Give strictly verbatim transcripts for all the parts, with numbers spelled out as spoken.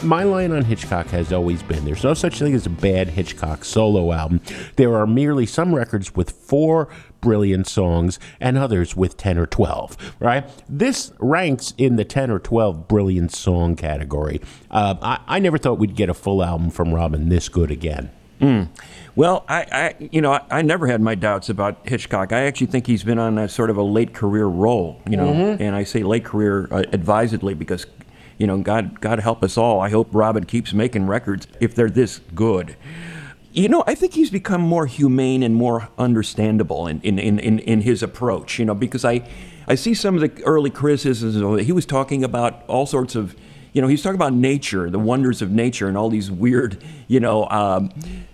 my line on Hitchcock has always been there's no such thing as a bad Hitchcock solo album. There are merely some records with four brilliant songs and others with ten or twelve, right? This ranks in the ten or twelve brilliant song category. Uh, I, I never thought we'd get a full album from Robin this good again. Mm. Well, I, I, you know, I, I never had my doubts about Hitchcock. I actually think he's been on a sort of a late career roll, you know, mm-hmm. and I say late career uh, advisedly because, you know, God, God help us all. I hope Robin keeps making records if they're this good. You know, I think he's become more humane and more understandable in, in, in, in, in his approach, you know, because I, I see some of the early criticisms. He was talking about all sorts of, you know, he's talking about nature, the wonders of nature, and all these weird, you know, um,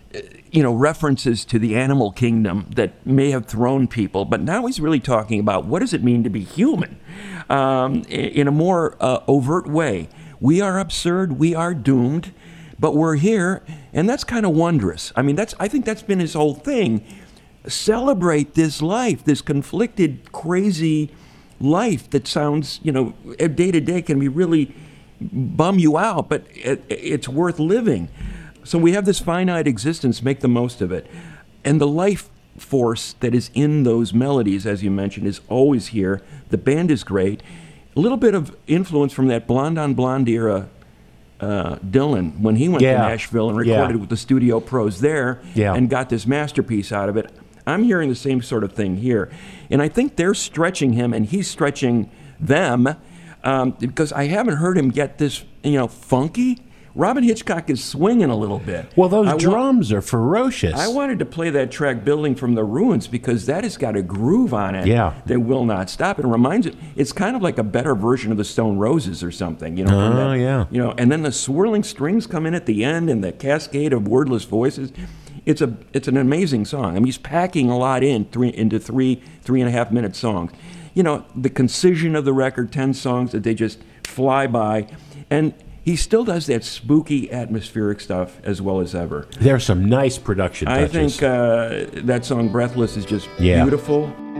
you know, references to the animal kingdom that may have thrown people. But now he's really talking about what does it mean to be human um, in a more uh, overt way. We are absurd, we are doomed, but we're here, and that's kind of wondrous. I mean, that's I think that's been his whole thing. Celebrate this life, this conflicted, crazy life that sounds, you know, day to day can be really bum you out, but it, it's worth living. So we have this finite existence, make the most of it. And the life force that is in those melodies, as you mentioned, is always here. The band is great. A little bit of influence from that Blonde on Blonde era uh, Dylan, when he went yeah. to Nashville and recorded yeah. with the studio pros there yeah. and got this masterpiece out of it. I'm hearing the same sort of thing here. And I think they're stretching him and he's stretching them. Um, because I haven't heard him get this, you know, funky. Robin Hitchcock is swinging a little bit. Well, those I drums wa- are ferocious. I wanted to play that track "Building from the Ruins" because that has got a groove on it yeah. that will not stop. It reminds it. It's kind of like a better version of the Stone Roses or something, you know. Oh that, yeah. You know, and then the swirling strings come in at the end, and the cascade of wordless voices. It's a it's an amazing song. I mean, he's packing a lot in three into three three and a half minute songs. You know, the concision of the record, ten songs that they just fly by. And he still does that spooky atmospheric stuff as well as ever. There's some nice production touches. I think uh, that song, Breathless, is just yeah. beautiful.